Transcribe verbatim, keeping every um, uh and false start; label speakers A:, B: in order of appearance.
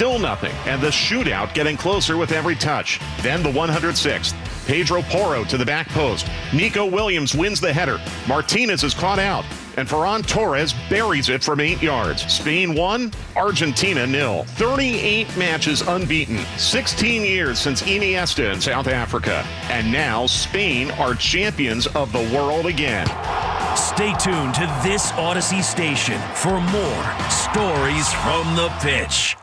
A: still nothing, and the shootout getting closer with every touch. Then the one hundred sixth. Pedro Porro to the back post. Nico Williams wins the header. Martinez is caught out. And Ferran Torres buries it from eight yards. Spain one, Argentina nil. thirty-eight matches unbeaten. sixteen years since Iniesta in South Africa. And now Spain are champions of the world again.
B: Stay tuned to this Odyssey station for more stories from the pitch.